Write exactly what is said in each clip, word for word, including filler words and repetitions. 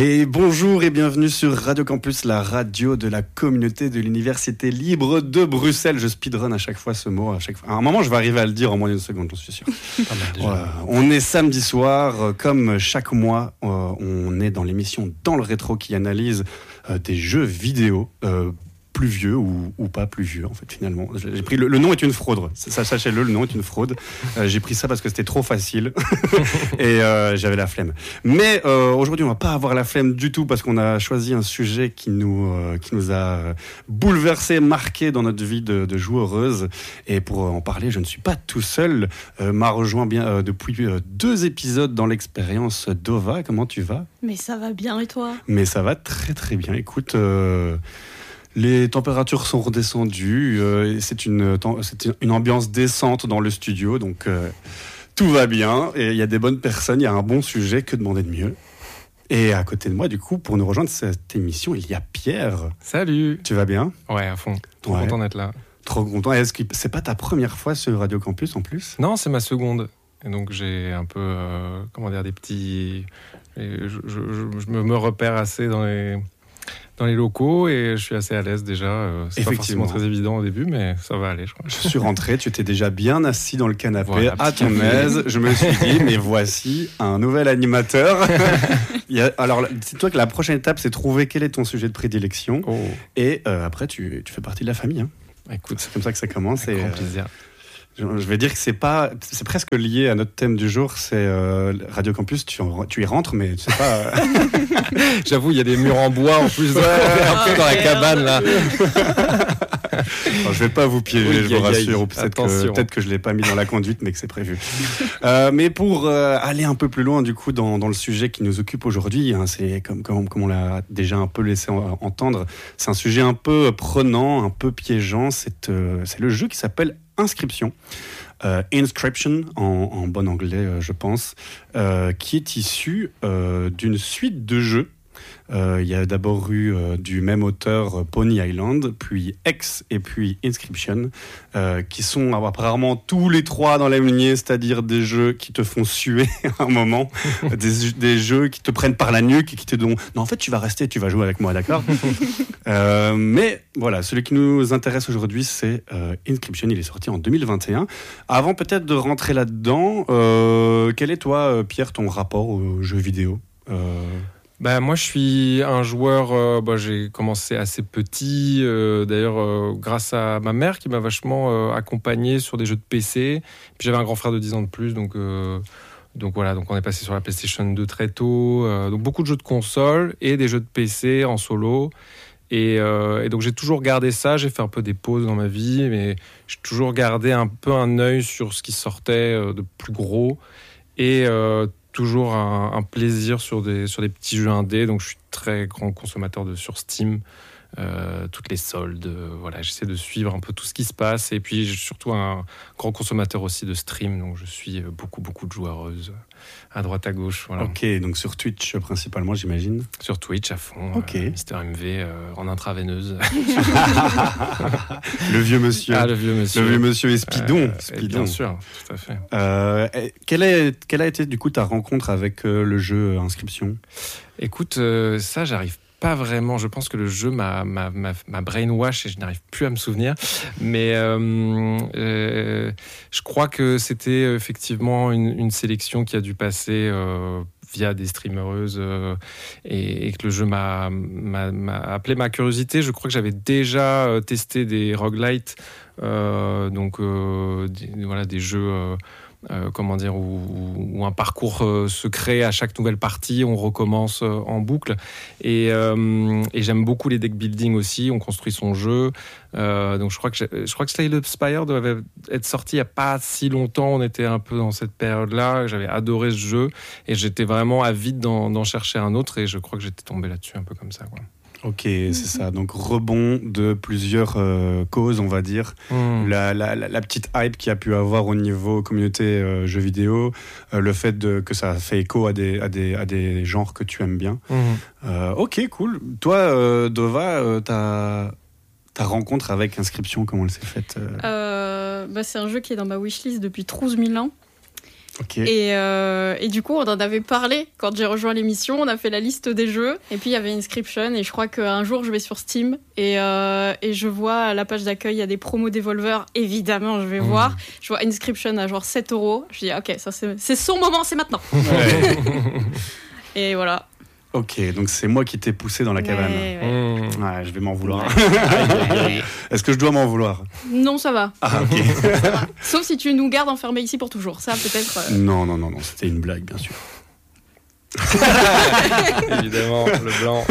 Et bonjour et bienvenue sur Radio Campus, la radio de la communauté de l'Université libre de Bruxelles. Je speedrun à chaque fois ce mot. À, chaque fois. à un moment, je vais arriver à le dire en moins d'une seconde, j'en suis sûr. Ah bah, voilà. On est samedi soir, comme chaque mois, euh, on est dans l'émission Dans le rétro qui analyse euh, des jeux vidéo. Euh, plus vieux ou, ou pas plus vieux en fait finalement. J'ai pris le, le nom est une fraude, ça, sachez-le, le nom est une fraude. Euh, j'ai pris ça parce que c'était trop facile et euh, j'avais la flemme. Mais euh, aujourd'hui on va pas avoir la flemme du tout parce qu'on a choisi un sujet qui nous euh, qui nous a bouleversé, marqué dans notre vie de, de joueureuse. Et pour en parler, je ne suis pas tout seul. Euh, m'a rejoint bien euh, depuis euh, deux épisodes dans l'expérience Dova. Comment tu vas ? Mais ça va bien et toi ? Mais ça va très très bien. Écoute. Euh, Les températures sont redescendues, euh, c'est, une, c'est une ambiance décente dans le studio, donc euh, tout va bien, et il y a des bonnes personnes, il y a un bon sujet, que demander de mieux. Et à côté de moi, du coup, pour nous rejoindre cette émission, il y a Pierre. Salut. Tu vas bien ? Ouais, à fond. Trop ouais. content d'être là. Trop content. Est-ce que c'est pas ta première fois sur Radio Campus en plus ? Non, c'est ma seconde. Et donc j'ai un peu, euh, comment dire, des petits... Je, je, je, je me repère assez dans les... dans les locaux et je suis assez à l'aise déjà. C'est pas forcément très évident au début, mais ça va aller, je crois. Je suis rentré, tu étais déjà bien assis dans le canapé, voilà, à ton aise. Je me suis dit, mais voici un nouvel animateur. Il y a, alors, dis-toi que la prochaine étape, c'est trouver quel est ton sujet de prédilection. Oh. Et euh, après, tu, tu fais partie de la famille. Hein. Écoute, c'est comme ça que ça commence. Avec et, grand plaisir. Je vais dire que c'est pas, c'est presque lié à notre thème du jour. C'est euh, Radio Campus. Tu, tu y rentres, mais tu sais pas. Euh... J'avoue, il y a des murs en bois en plus. Ouais, un peu dans la cabane là. Alors, je vais pas vous piéger, oui, je vous rassure. Ou peut-être que, peut-être que je l'ai pas mis dans la conduite, mais que c'est prévu. euh, mais pour euh, aller un peu plus loin, du coup, dans, dans le sujet qui nous occupe aujourd'hui, hein, c'est comme, comme, comme on l'a déjà un peu laissé entendre, c'est un sujet un peu prenant, un peu piégeant. C'est, euh, c'est le jeu qui s'appelle Inscription, euh, Inscription en, en bon anglais, euh, je pense, euh, qui est issu euh, d'une suite de jeux. Euh, il y a d'abord eu euh, du même auteur euh, Pony Island, puis X et puis Inscription, euh, qui sont apparemment tous les trois dans la même lignée, c'est-à-dire des jeux qui te font suer à un moment, des, des jeux qui te prennent par la nuque et qui te disent non, en fait tu vas rester, tu vas jouer avec moi, d'accord. euh, Mais voilà, celui qui nous intéresse aujourd'hui, c'est euh, Inscription. Il est sorti en deux mille vingt et un. Avant peut-être de rentrer là-dedans, euh, quel est toi, Pierre, ton rapport aux jeux vidéo ? euh... Bah, moi, je suis un joueur, euh, bah, j'ai commencé assez petit, euh, d'ailleurs euh, grâce à ma mère qui m'a vachement euh, accompagné sur des jeux de P C. Puis j'avais un grand frère de dix ans de plus, donc, euh, donc voilà, donc on est passé sur la PlayStation deux très tôt. Euh, donc beaucoup de jeux de console et des jeux de P C en solo. Et, euh, et donc j'ai toujours gardé ça, j'ai fait un peu des pauses dans ma vie, mais j'ai toujours gardé un peu un œil sur ce qui sortait euh, de plus gros. Et euh, toujours un, un plaisir sur des, sur des petits jeux indés, donc je suis très grand consommateur de, sur Steam, euh, toutes les soldes, euh, voilà, j'essaie de suivre un peu tout ce qui se passe, et puis je suis surtout un grand consommateur aussi de stream, donc je suis beaucoup, beaucoup de joueuses à droite à gauche. Voilà. Ok, donc sur Twitch principalement, j'imagine. Sur Twitch à fond, okay. euh, Mister M V euh, en intraveineuse. Le vieux monsieur. Ah, le vieux monsieur. Le vieux monsieur et Speedon. Euh, Speedon. Bien sûr, tout à fait. Euh, quelle, est, quelle a été du coup ta rencontre avec euh, le jeu Inscription ? Écoute, euh, ça j'arrive pas vraiment, je pense que le jeu m'a, m'a, m'a, m'a brainwash et je n'arrive plus à me souvenir, mais euh, euh, je crois que c'était effectivement une, une sélection qui a dû passer euh, via des streamereuses euh, et, et que le jeu m'a, m'a, m'a appelé ma curiosité. Je crois que j'avais déjà euh, testé des roguelites, euh, donc euh, des, voilà, des jeux... Euh, Euh, comment dire, où, où un parcours euh, se crée à chaque nouvelle partie, on recommence euh, en boucle. Et, euh, et j'aime beaucoup les deck building aussi, on construit son jeu. Euh, donc je crois que je crois que Slay the Spire devait être sorti il n'y a pas si longtemps. On était un peu dans cette période-là. J'avais adoré ce jeu et j'étais vraiment avide d'en, d'en chercher un autre. Et je crois que j'étais tombé là-dessus un peu comme ça, quoi. Ok, c'est ça. Donc rebond de plusieurs euh, causes, on va dire. Mmh. La, la, la petite hype qu'il y a pu avoir au niveau communauté euh, jeux vidéo, euh, le fait de, que ça fait écho à des, à des, à des genres que tu aimes bien. Mmh. Euh, ok, cool. Toi, euh, Dova, euh, ta, ta rencontre avec Inscription, comment elle s'est faite euh... Euh, bah, c'est un jeu qui est dans ma wishlist depuis douze mille ans. Okay. Et, euh, et du coup, on en avait parlé quand j'ai rejoint l'émission. On a fait la liste des jeux. Et puis, il y avait Inscription. Et je crois qu'un jour, je vais sur Steam. Et, euh, et je vois à la page d'accueil, il y a des promos Devolver. Évidemment, je vais mmh. voir. Je vois Inscription à genre sept euros. Je dis, OK, ça, c'est, c'est son moment, c'est maintenant. Ouais. Et voilà. Ok, donc c'est moi qui t'ai poussé dans la cabane. Ouais, ouais. Mmh. Ouais, je vais m'en vouloir. Ouais. Est-ce que je dois m'en vouloir ? Non, ça va. Ah, ok. Ça va. Sauf si tu nous gardes enfermés ici pour toujours. Ça, peut-être. Euh... Non, non, non, non, c'était une blague, bien sûr. Évidemment, le blanc.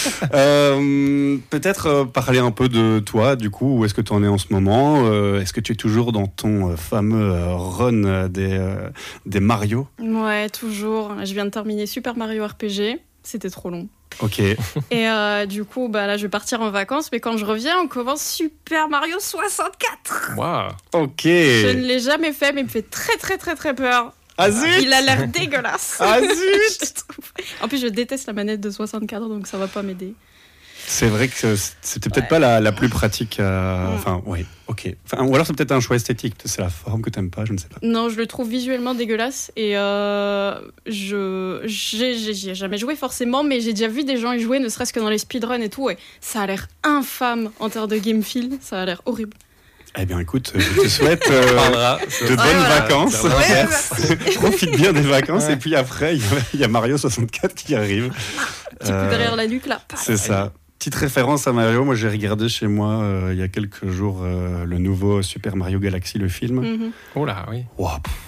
euh, peut-être euh, parler un peu de toi, du coup, où est-ce que tu en es en ce moment ? euh, Est-ce que tu es toujours dans ton euh, fameux euh, run euh, des, euh, des Mario ? Ouais, toujours. Je viens de terminer Super Mario R P G. C'était trop long. Ok. Et euh, du coup, bah, là, je vais partir en vacances. Mais quand je reviens, on commence Super Mario soixante-quatre. Waouh. Ok. Je ne l'ai jamais fait, mais il me fait très, très, très, très peur. Ah zut. Il a l'air dégueulasse. Ah zut. En plus, je déteste la manette de soixante-quatre, donc ça va pas m'aider. C'est vrai que c'était peut-être ouais. pas la, la plus pratique. Euh, ouais. Enfin, oui, ok. Enfin, ou alors c'est peut-être un choix esthétique. C'est la forme que t'aimes pas, je ne sais pas. Non, je le trouve visuellement dégueulasse. Et euh, je j'ai, j'ai, j'ai jamais joué forcément, mais j'ai déjà vu des gens y jouer, ne serait-ce que dans les speedruns et tout. Et ça a l'air infâme en termes de game feel. Ça a l'air horrible. Eh bien, écoute, je te souhaite euh, de bonnes ouais, voilà. vacances. Ouais, profite bien des vacances. Ouais. Et puis après, il y, y a Mario soixante-quatre qui arrive. Petit euh, coup derrière la nuque, là. C'est ça. Petite référence à Mario, moi j'ai regardé chez moi euh, il y a quelques jours euh, le nouveau Super Mario Galaxy, le film. Mm-hmm. Oh là, oui. Wow.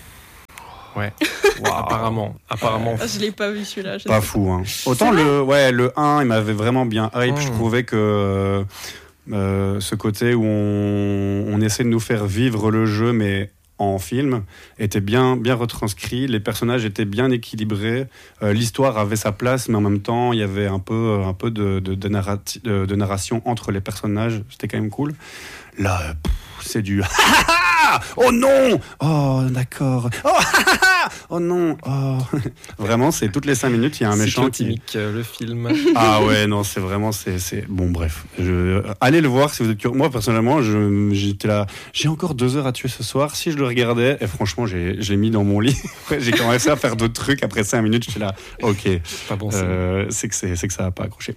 Ouais. Wow. apparemment, apparemment. Je l'ai pas vu celui-là. Pas fou, hein. Autant le, ouais, le un, il m'avait vraiment bien hype. Mm. Je trouvais que euh, ce côté où on, on essaie de nous faire vivre le jeu, mais en film, était bien, bien retranscrit, les personnages étaient bien équilibrés, euh, l'histoire avait sa place, mais en même temps, il y avait un peu, un peu de, de, de, narrati- de, de narration entre les personnages, c'était quand même cool. Là, pff, c'est du... Oh non! Oh, d'accord. Oh, oh non! Oh. Vraiment, c'est toutes les cinq minutes, il y a un méchant qui... C'est euh, le film. Ah ouais, non, c'est vraiment... C'est, c'est... Bon, bref. Je... Allez le voir si vous êtes curieux. Moi, personnellement, je... j'étais là... J'ai encore deux heures à tuer ce soir. Si je le regardais, et franchement, j'ai... je l'ai mis dans mon lit. J'ai commencé à faire d'autres trucs. Après cinq minutes, j'étais là... Ok. Pas bon, euh, c'est, que c'est... c'est que ça n'a pas accroché.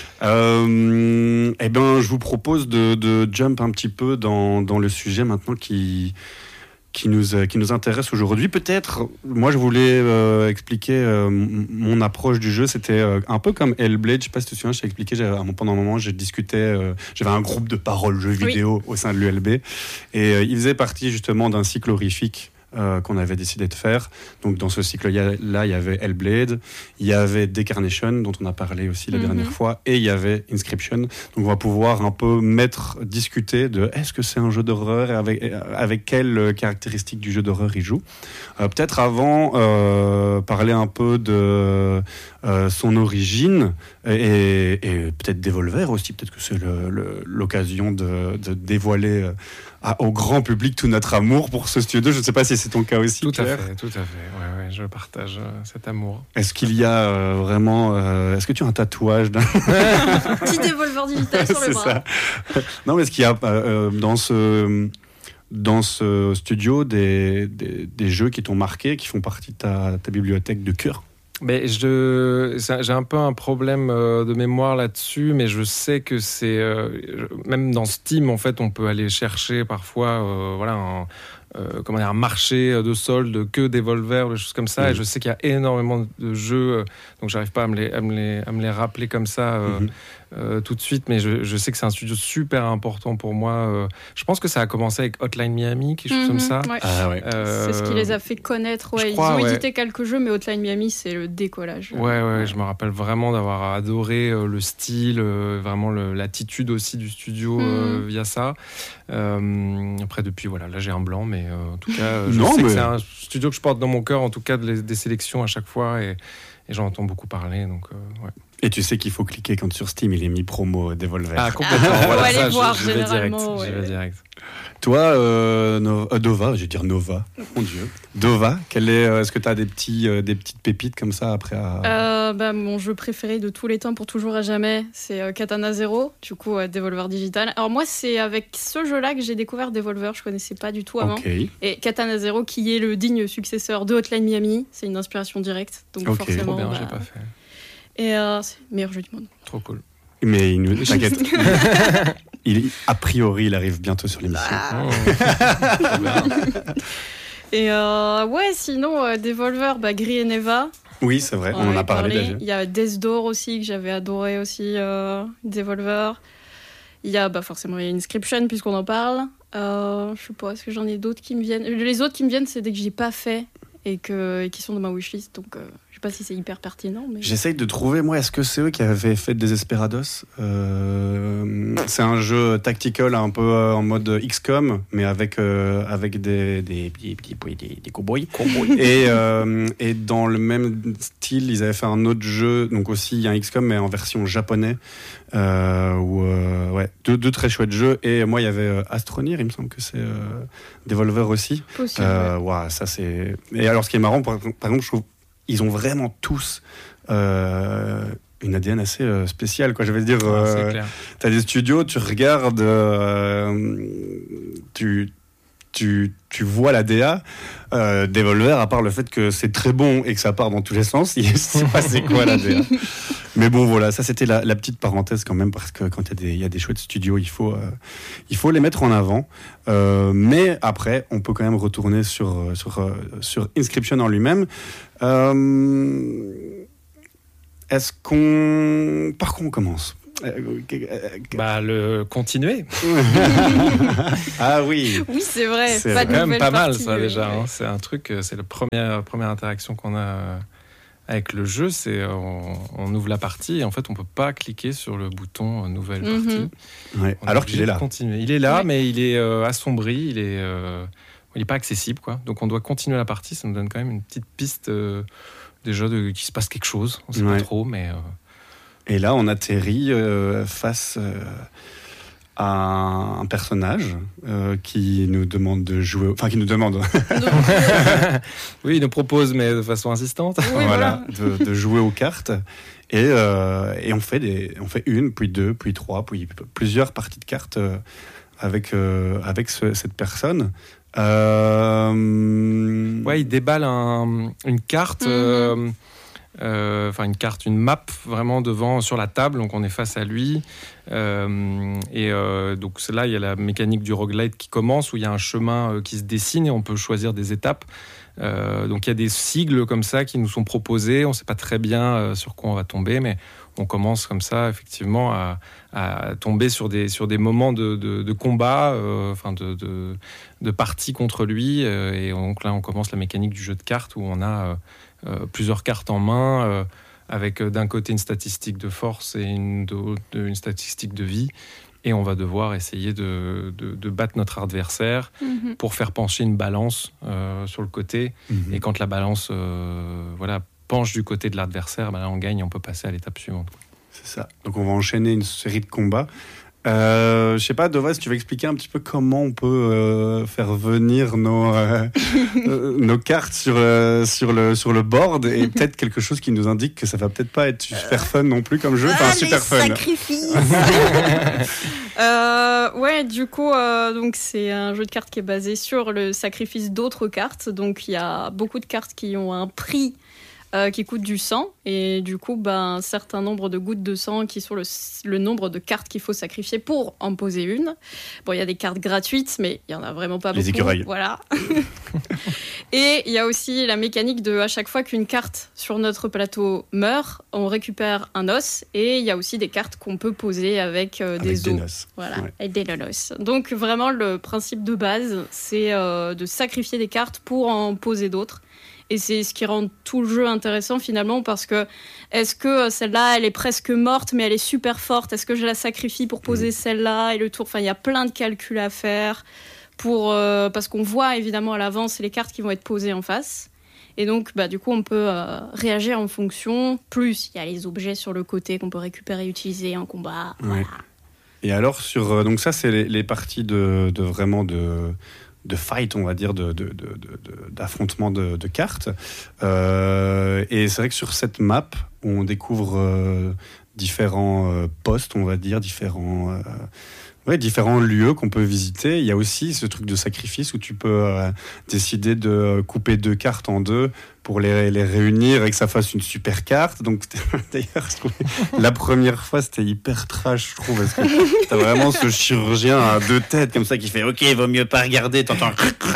Euh... Eh bien, je vous propose de, de jump un petit peu dans, dans le sujet maintenant qui... Qui nous, qui nous intéresse aujourd'hui. Peut-être, moi je voulais euh, expliquer euh, mon approche du jeu. C'était euh, un peu comme Hellblade, je sais pas si tu te souviens, je t'ai expliqué, pendant un moment, je discutais, euh, j'avais un groupe de parole jeux vidéo oui. au sein de l'U L B, et euh, il faisait partie justement d'un cycle horrifique Euh, qu'on avait décidé de faire. Donc dans ce cycle-là, il y avait Hellblade, il y avait Decarnation, dont on a parlé aussi la mm-hmm. dernière fois, et il y avait Inscription. Donc on va pouvoir un peu mettre, discuter de est-ce que c'est un jeu d'horreur et avec, avec quelles caractéristiques du jeu d'horreur il joue. Euh, peut-être avant, euh, parler un peu de euh, son origine et, et peut-être Devolver aussi. Peut-être que c'est le, le, l'occasion de, de dévoiler euh, à, au grand public tout notre amour pour ce studio. Je ne sais pas si c'est ton cas aussi, Tout Claire. à fait, tout à fait. Ouais, ouais, je partage euh, cet amour. Est-ce qu'il y a euh, vraiment... Euh, est-ce que tu as un tatouage d'un... Petit Devolver digital sur le bras. Ça. Non, mais est-ce qu'il y a euh, dans ce... dans ce studio des, des, des jeux qui t'ont marqué, qui font partie de ta, ta bibliothèque de cœur? Mais je, j'ai un peu un problème de mémoire là-dessus, mais je sais que c'est... Euh, même dans Steam, en fait, on peut aller chercher parfois euh, voilà, un, euh, comment dire, un marché de soldes que Devolver, des choses comme ça. Mmh. Et je sais qu'il y a énormément de jeux, donc j'arrive pas à me les, à me les, à me les rappeler comme ça euh, mmh. euh, tout de suite, mais je, je sais que c'est un studio super important pour moi. Euh, je pense que ça a commencé avec Hotline Miami, quelque chose mmh, comme ça. Ouais. Ah, ouais. Euh, c'est ce qui les a fait connaître. Ouais. Crois, Ils ont ouais. édité quelques jeux, mais Hotline Miami, c'est le décollage. Ouais, ouais, je me rappelle vraiment d'avoir adoré euh, le style, euh, vraiment le, l'attitude aussi du studio euh, mmh. via ça. Euh, après, depuis, voilà, là j'ai un blanc, mais euh, en tout cas, je non, sais mais... que c'est un studio que je porte dans mon cœur, en tout cas, des sélections à chaque fois, et, et j'en entends beaucoup parler. Donc, euh, ouais. Et tu sais qu'il faut cliquer quand sur Steam, il est mis promo Devolver. Ah, complètement. Ah, voilà, faut aller ça, voir, je, je vais direct. généralement, ouais. Je vais direct. Toi, euh, no- euh, Dova, je vais dire Nova, mon Dieu. Dova, quel est, euh, est-ce que tu as des, petits, euh, des petites pépites comme ça après à... Euh, bah, mon jeu préféré de tous les temps, pour toujours à jamais, c'est euh, Katana Zero, du coup euh, Devolver Digital. Alors moi, c'est avec ce jeu-là que j'ai découvert Devolver, je connaissais pas du tout avant. Ok, Et Katana Zero, qui est le digne successeur de Hotline Miami, c'est une inspiration directe, donc Ok. forcément. Trop bien, bah, j'ai pas fait. Et euh, c'est le meilleur jeu du monde. Trop cool. mais il nous... t'inquiète. il, a priori, il arrive bientôt sur l'émission. Ah. Oh. Trop bien. Et euh, ouais, sinon, euh, Devolver, bah, Gris et Neva. Oui, c'est vrai, on, en a parlé, déjà. Il y a Death Door aussi, que j'avais adoré aussi, euh, Devolver. Il y a bah, forcément il y a Inscription, puisqu'on en parle. Euh, je sais pas, est-ce que j'en ai d'autres qui me viennent. Les autres qui me viennent, c'est des que j'ai pas fait et, que, et qui sont dans ma wishlist. Donc, euh, je sais pas si c'est hyper pertinent. Mais... J'essaye de trouver, moi, est-ce que c'est eux qui avaient fait Desesperados euh, C'est un jeu tactical un peu euh, en mode X COM, mais avec, euh, avec des, des, des, des, des, des cowboys. et, euh, et dans le même style, ils avaient fait un autre jeu, donc aussi un X COM, mais en version japonais. Euh, où, euh, ouais, deux, deux très chouettes jeux. Et moi, il y avait euh, Astroneer, il me semble que c'est euh, Devolver aussi. Possible. Euh, ouais, ça c'est. Et alors, ce qui est marrant, par, par exemple, je trouve ils ont vraiment tous euh, une A D N assez euh, spéciale, quoi. Je veux dire, Ah, c'est euh, clair. t'as des studios, tu regardes, euh, tu, tu, tu vois la D A. Euh, Devolver, à part le fait que c'est très bon et que ça part dans tous les sens, il sait pas c'est quoi la D A. Mais bon, voilà, ça c'était la, la petite parenthèse quand même, parce que quand il y a des, il y a des chouettes studios, il faut, euh, il faut les mettre en avant. Euh, mais après, on peut quand même retourner sur, sur, sur Inscription en lui-même. Euh, est-ce qu'on... Par quoi on commence ? Bah, le continuer. Ah oui. Oui, c'est vrai. C'est Pas C'est de quand même nouvelle pas mal, partie, ça, euh, déjà. ouais. hein. C'est un truc, euh, c'est la première, première interaction qu'on a euh, avec le jeu. C'est euh, on, on ouvre la partie et en fait, on peut pas cliquer sur le bouton euh, nouvelle Mhm. partie. Ouais. On est Alors obligé qu'il est de là. continuer. Il est là, Ouais. mais il est euh, assombri. Il est, euh, il est pas accessible, quoi. Donc, on doit continuer la partie. Ça nous donne quand même une petite piste euh, déjà de qu'il se passe quelque chose. On sait Ouais. pas trop, mais. Euh, Et là, on atterrit euh, face euh, à un personnage euh, qui nous demande de jouer. Enfin, qui nous demande oui, il nous propose, mais de façon insistante. Oui, voilà. de, de jouer aux cartes. Et, euh, et on, fait des, on fait une, puis deux, puis trois, puis plusieurs parties de cartes euh, avec, euh, avec ce- cette personne. Euh... Ouais, il déballe un- une carte, Mhm. euh, euh, enfin une carte, une map vraiment devant sur la table, donc on est face à lui. Euh, et euh, donc c'est là, il y a la mécanique du roguelite qui commence, où il y a un chemin euh, qui se dessine et on peut choisir des étapes. Euh, donc il y a des sigles comme ça qui nous sont proposés. On ne sait pas très bien euh, sur quoi on va tomber, mais on commence comme ça effectivement à, à tomber sur des, sur des moments de, de, de combat, euh, enfin de, de, de partie contre lui. Euh, et donc là, on commence la mécanique du jeu de cartes où on a euh, euh, plusieurs cartes en main, euh, avec euh, d'un côté une statistique de force et une, de, de- une statistique de vie. Et on va devoir essayer de, de, de battre notre adversaire Mhm. pour faire pencher une balance euh, sur le côté. Mhm. Et quand la balance euh, voilà, penche du côté de l'adversaire, ben là, on gagne et on peut passer à l'étape suivante. C'est ça. Donc on va enchaîner une série de combats. Euh, je sais pas, Dova, si tu veux expliquer un petit peu comment on peut euh, faire venir nos, euh, euh, nos cartes sur, euh, sur, le, sur le board, et peut-être quelque chose qui nous indique que ça va peut-être pas être super fun non plus comme jeu. Enfin, Ah, super les fun. sacrifices. Euh, ouais, du coup, euh, donc c'est un jeu de cartes qui est basé sur le sacrifice d'autres cartes. Donc il y a beaucoup de cartes qui ont un prix euh, qui coûte du sang, et du coup, ben, un certain nombre de gouttes de sang qui sont le, le nombre de cartes qu'il faut sacrifier pour en poser une. Bon, il y a des cartes gratuites, mais il y en a vraiment pas Les beaucoup. écureuils. Voilà. Et il y a aussi la mécanique de, à chaque fois qu'une carte sur notre plateau meurt, on récupère un os, et il y a aussi des cartes qu'on peut poser avec, euh, Avec des des os. noces. Voilà, Ouais. et des lolos. Donc vraiment, le principe de base, c'est euh, de sacrifier des cartes pour en poser d'autres. Et c'est ce qui rend tout le jeu intéressant finalement, parce que est-ce que celle-là, elle est presque morte, mais elle est super forte? Est-ce que je la sacrifie pour poser celle-là et le tour? Enfin, il y a plein de calculs à faire, pour, euh, parce qu'on voit évidemment à l'avance les cartes qui vont être posées en face. Et donc, bah, du coup, on peut euh, réagir en fonction. Plus, il y a les objets sur le côté qu'on peut récupérer et utiliser en combat. Ouais. Voilà. Et alors, sur, donc ça, c'est les, les parties de, de vraiment de, de fight, on va dire, de, de, de, de, d'affrontement de, de cartes. Euh, et c'est vrai que sur cette map, on découvre euh, différents euh, postes, on va dire, différents... Euh, Ouais, différents lieux qu'on peut visiter. Il y a aussi ce truc de sacrifice où tu peux euh, décider de couper deux cartes en deux pour les, les réunir et que ça fasse une super carte. Donc, d'ailleurs, je trouvais, la première fois, c'était hyper trash, je trouve, parce que t'as vraiment ce chirurgien à deux têtes comme ça qui fait « Ok, il vaut mieux pas regarder », t'entends...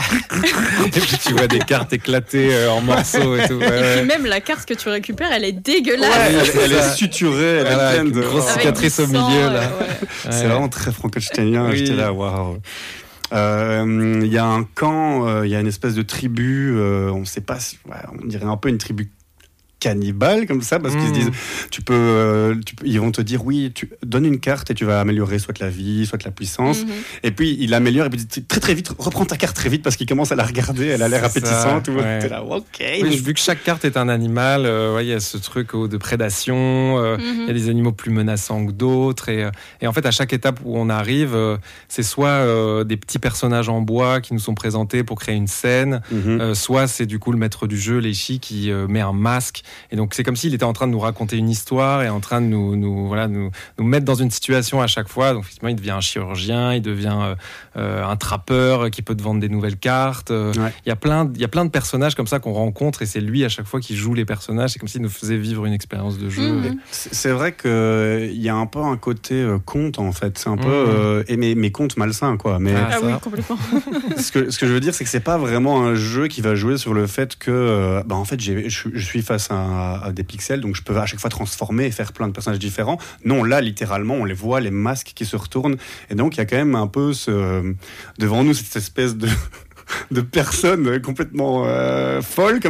Et puis tu vois des cartes éclatées euh, en morceaux et tout. Ouais, ouais. Et puis même la carte que tu récupères, elle est dégueulasse. Ouais, elle, elle est suturée, elle voilà, est pleine de... Une grosse Avec cicatrice du au sang, milieu, euh, là. ouais. C'est Ouais. vraiment très frankensteinien. Oui. J'étais là, waouh. Il euh, y a un camp, il euh, y a une espèce de tribu, euh, on sait pas, ouais, on dirait un peu une tribu cannibale comme ça, parce mmh. qu'ils se disent, tu peux, euh, tu peux, ils vont te dire, oui, tu donnes une carte et tu vas améliorer soit la vie, soit la puissance. Mmh. Et puis il améliore et puis très très vite, reprends ta carte très vite parce qu'il commence à la regarder, elle a l'air appétissante. Ou ouais. T'es là, ok. Oui, vu que chaque carte est un animal, il euh, ouais, y a ce truc oh, de prédation, il euh, mmh. y a des animaux plus menaçants que d'autres. Et, et en fait, à chaque étape où on arrive, euh, c'est soit euh, des petits personnages en bois qui nous sont présentés pour créer une scène, mmh. euh, soit c'est du coup le maître du jeu, Leishi, qui euh, met un masque. Et donc c'est comme s'il était en train de nous raconter une histoire et en train de nous, nous, voilà, nous, nous mettre dans une situation à chaque fois. Donc effectivement, il devient un chirurgien, il devient euh, un trappeur qui peut te vendre des nouvelles cartes. Euh, ouais. Il y a plein, il y a plein de personnages comme ça qu'on rencontre et c'est lui à chaque fois qui joue les personnages. C'est comme s'il nous faisait vivre une expérience de jeu. Mmh. Et... C'est vrai qu'il y a un peu un côté euh, conte en fait. C'est un mmh. peu euh, et mes, mes contes malsains quoi. Mais ah ça, oui, complètement. ce que ce que je veux dire, c'est que c'est pas vraiment un jeu qui va jouer sur le fait que euh, bah en fait j'ai, je, je suis face à à des pixels, donc je peux à chaque fois transformer et faire plein de personnages différents. Non, là, littéralement, on les voit, les masques qui se retournent. Et donc, il y a quand même un peu ce, devant nous cette espèce de, de personne complètement euh, folle, comme